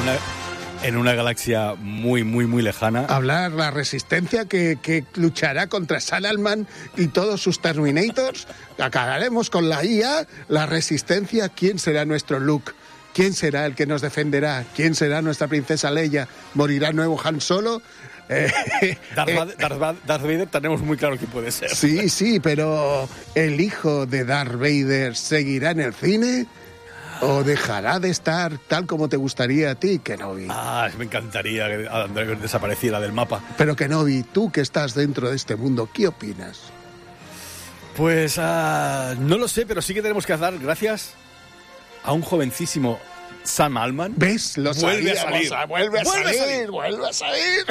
en una galaxia muy, muy, muy lejana. Hablar la resistencia que luchará contra Salalman y todos sus Terminators. Acabaremos con la IA, la resistencia. ¿Quién será nuestro Luke? ¿Quién será el que nos defenderá? ¿Quién será nuestra princesa Leia? ¿Morirá nuevo Han Solo? Darth Vader tenemos muy claro quién puede ser. Sí, pero ¿el hijo de Darth Vader seguirá en el cine? ¿O dejará de estar tal como te gustaría a ti, Kenobi? Me encantaría que Android desapareciera del mapa. Pero Kenobi, tú que estás dentro de este mundo, ¿qué opinas? Pues no lo sé, pero sí que tenemos que dar gracias a un jovencísimo Sam Altman. ¿Ves? Lo vuelve sabíamos. a salir. Vuelve a salir.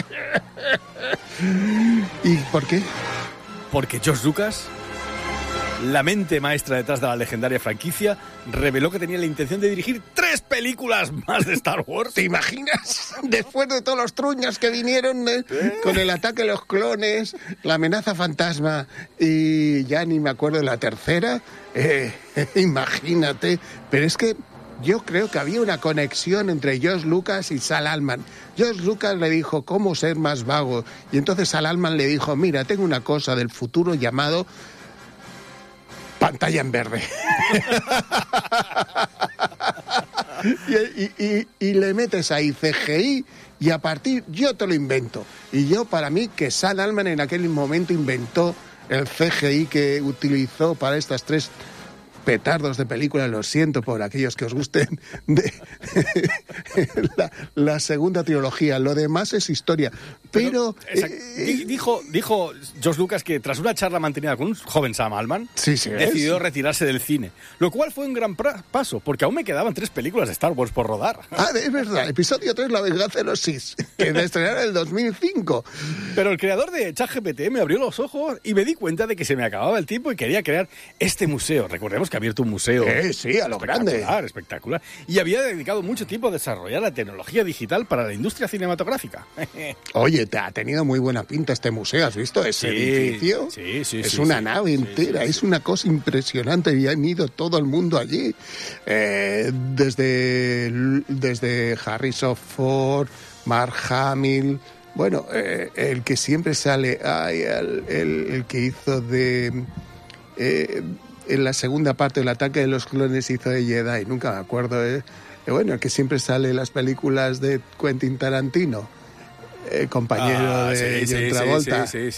¿Y por qué? Porque George Lucas, la mente maestra detrás de la legendaria franquicia, reveló que tenía la intención de dirigir 3 películas más de Star Wars. ¿Te imaginas? Después de todos los truños que vinieron con el ataque de los clones, la amenaza fantasma y ya ni me acuerdo de la tercera. Imagínate. Pero es que yo creo que había una conexión entre George Lucas y Sam Altman. George Lucas le dijo cómo ser más vago. Y entonces Sam Altman le dijo, mira, tengo una cosa del futuro llamado pantalla en verde. y le metes ahí CGI y a partir yo te lo invento. Y yo, para mí, que Sam Altman en aquel momento inventó el CGI que utilizó para estas 3 petardos de película, lo siento por aquellos que os gusten de la segunda trilogía, lo demás es historia, pero dijo George Lucas que tras una charla mantenida con un joven Sam Altman, decidió retirarse del cine, lo cual fue un gran paso, porque aún me quedaban 3 películas de Star Wars por rodar. Es verdad, episodio 3, La venganza de los Sith, que se estrenaron en el 2005. Pero el creador de ChatGPT me abrió los ojos y me di cuenta de que se me acababa el tiempo y quería crear este museo. Recordemos que ha abierto un museo a lo grande, espectacular, y había dedicado mucho tiempo a desarrollar la tecnología digital para la industria cinematográfica. Oye, te ha tenido muy buena pinta este museo, ¿has visto ese edificio? Sí. Es una nave entera, es una cosa impresionante y han ido todo el mundo allí, desde Harrison Ford, Mark Hamill, bueno, el que siempre sale, el que hizo de en la segunda parte del ataque de los clones hizo de Jedi, nunca me acuerdo, bueno, el que siempre sale en las películas de Quentin Tarantino, compañero de John Travolta. Sí.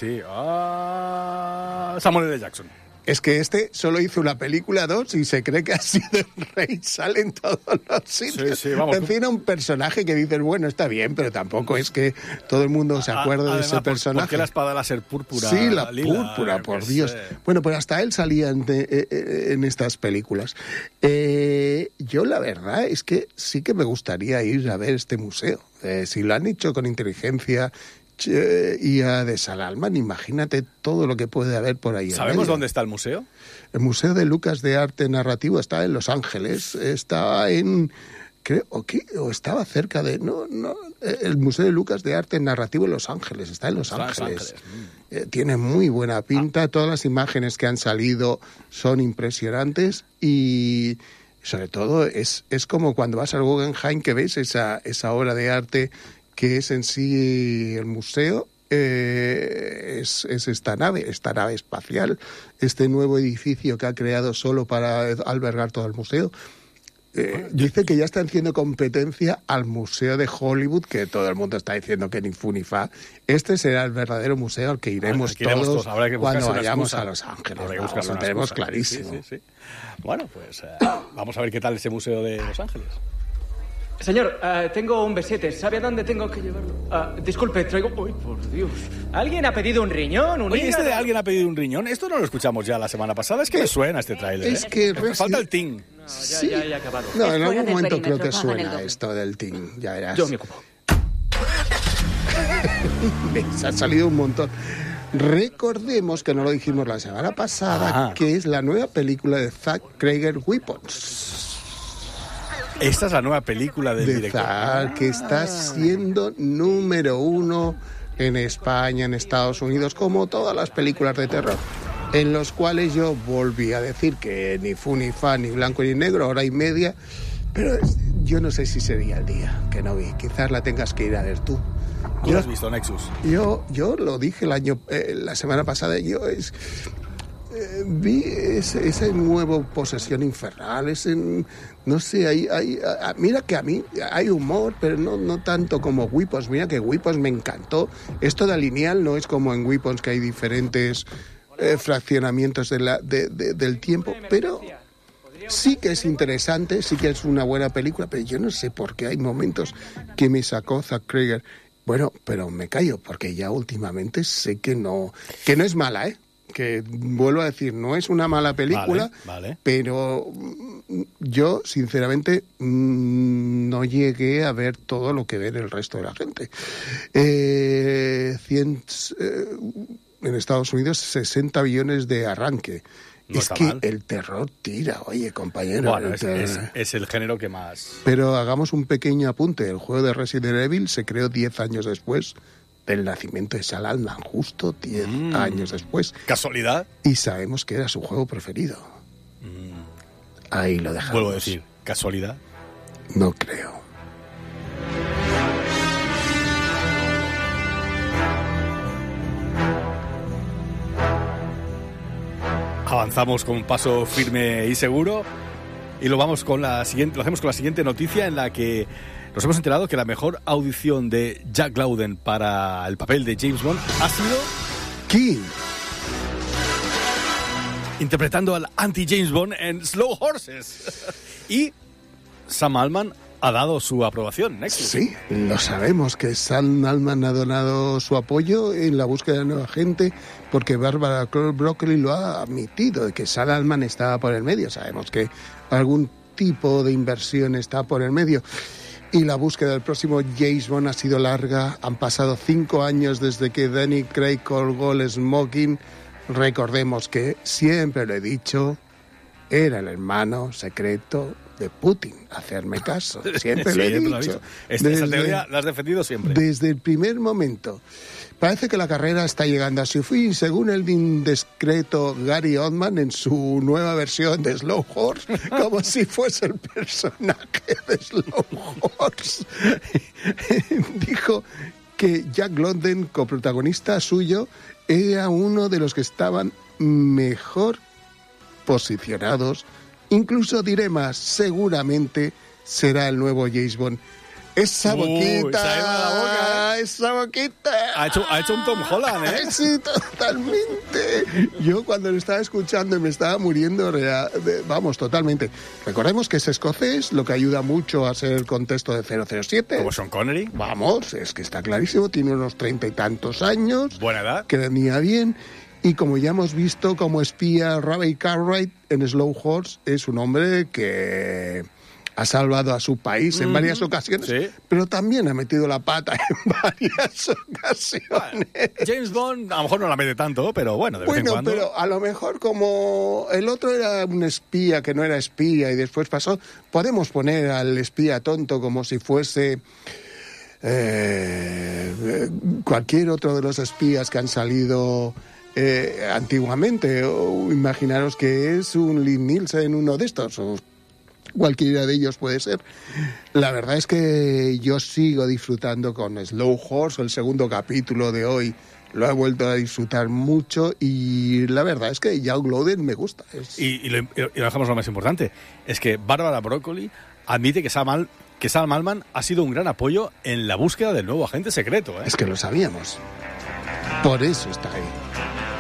Samuel L. Jackson. Es que este solo hizo una película, 2, y se cree que ha sido el rey, sale en todos los sitios. Vamos. En fin, un personaje que dices, bueno, está bien, pero tampoco es que todo el mundo se acuerde de ese personaje. ¿Por qué la espada láser púrpura? Sí, la púrpura, por Dios. Bueno, pues hasta él salía en estas películas. Yo la verdad es que sí que me gustaría ir a ver este museo. Si lo han hecho con inteligencia IA de Sam Altman, imagínate todo lo que puede haber por ahí. ¿Sabemos dónde está el museo? El Museo de Lucas de Arte Narrativo está en Los Ángeles, está en... creo, o estaba cerca de... No, el Museo de Lucas de Arte Narrativo en Los Ángeles, está en Los Ángeles. Tiene muy buena pinta, todas las imágenes que han salido son impresionantes y sobre todo es como cuando vas al Guggenheim que ves esa obra de arte que es en sí el museo, es esta nave espacial, este nuevo edificio que ha creado solo para albergar todo el museo. Dice que ya están haciendo competencia al Museo de Hollywood, que todo el mundo está diciendo que ni fu ni fa. Este será el verdadero museo al que iremos todos cuando vayamos a Los Ángeles. Lo tenemos clarísimo. Sí. Bueno, pues vamos a ver qué tal ese museo de Los Ángeles. Señor, tengo un besete. ¿Sabe a dónde tengo que llevarlo? Disculpe, traigo... ¡Uy, por Dios! ¿Alguien ha pedido un riñón? Oye, ¿este de alguien ha pedido un riñón? Esto no lo escuchamos ya la semana pasada. Es que me suena este tráiler. Es que... falta el ting. No, ya he acabado. No, en algún momento creo que suena esto del ting. Ya verás. Yo me ocupo. Ha salido un montón. Recordemos que no lo dijimos la semana pasada, que es la nueva película de Zack Crager, Weapons. Esta es la nueva película del director. Zack, que está siendo número 1 en España, en Estados Unidos, como todas las películas de terror, en los cuales yo volví a decir que ni fu ni fa, ni blanco ni negro, hora y media, pero yo no sé si sería el día, Kenobi. Quizás la tengas que ir a ver tú. ¿Tú lo has visto, Nexus? Yo lo dije la semana pasada. Vi ese nuevo Posesión Infernal. No sé, mira que a mí hay humor, pero no tanto como Weapons. Mira que Weapons me encantó. Esto de lineal no es como en Weapons, que hay diferentes fraccionamientos del tiempo, pero sí que es interesante, sí que es una buena película, pero yo no sé por qué hay momentos que me sacó Zack Cregger. Bueno, pero me callo, porque ya últimamente sé que no es mala, que vuelvo a decir, no es una mala película, vale. Pero yo, sinceramente, no llegué a ver todo lo que ve el resto de la gente. En Estados Unidos, 60 billones de arranque. No es que mal. El terror tira, oye, compañero. Bueno, es el género que más... Pero hagamos un pequeño apunte. El juego de Resident Evil se creó 10 años después del nacimiento de Sam Altman, justo 10 años después. ¿Casualidad? Y sabemos que era su juego preferido. Ahí lo dejamos. Vuelvo a decir, ¿casualidad? No creo. Avanzamos con un paso firme y seguro y lo hacemos con la siguiente noticia, en la que nos hemos enterado que la mejor audición de Jack Lowden para el papel de James Bond ha sido ¿quién? Interpretando al anti-James Bond en Slow Horses. Y Sam Altman ha dado su aprobación, Nexus. Sí, lo sabemos, que Sam Altman ha donado su apoyo en la búsqueda de nueva gente, porque Barbara Broccoli lo ha admitido, de que Sam Altman estaba por el medio. Sabemos que algún tipo de inversión está por el medio. Y la búsqueda del próximo James Bond ha sido larga. Han pasado 5 años desde que Danny Craig colgó el smoking. Recordemos que, siempre lo he dicho, era el hermano secreto de Putin. Hacerme caso. Siempre lo he dicho. Esa teoría la has defendido siempre. Desde el primer momento. Parece que la carrera está llegando a su fin, según el indiscreto Gary Oldman en su nueva versión de Slow Horse, como si fuese el personaje de Slow Horse. Dijo que Jack London, coprotagonista suyo, era uno de los que estaban mejor posicionados. Incluso diré más, seguramente será el nuevo James Bond. Esa boquita, esa boquita. Ha hecho un Tom Holland, ¿eh? Sí, totalmente. Yo cuando lo estaba escuchando me estaba muriendo, vamos, totalmente. Recordemos que es escocés, lo que ayuda mucho a ser el contexto de 007. Como Sean Connery. Vamos, es que está clarísimo, tiene unos 30 y tantos años. Buena edad. Que venía bien. Y como ya hemos visto, como espía Ray Cartwright en Slow Horse, es un hombre que ha salvado a su país en varias ocasiones, sí, pero también ha metido la pata en varias ocasiones. Bueno, James Bond a lo mejor no la mete tanto, pero bueno, de vez en cuando. Pero a lo mejor como el otro era un espía que no era espía y después pasó, podemos poner al espía tonto como si fuese cualquier otro de los espías que han salido antiguamente. O imaginaros que es un Liam Neeson, uno de estos, o cualquiera de ellos puede ser. La verdad es que yo sigo disfrutando con Slow Horse. El segundo capítulo de hoy lo he vuelto a disfrutar mucho y la verdad es que Jack Lowden me gusta. Y lo dejamos lo más importante, es que Barbara Broccoli admite que Sam Altman ha sido un gran apoyo en la búsqueda del nuevo agente secreto, ¿eh? Es que lo sabíamos. Por eso está ahí.